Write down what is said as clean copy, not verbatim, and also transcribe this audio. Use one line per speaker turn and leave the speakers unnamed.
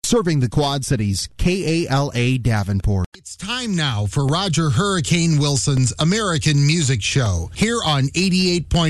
Serving the Quad Cities, KALA Davenport.
It's time now for Roger Hurricane Wilson's American Music Show here on 88.1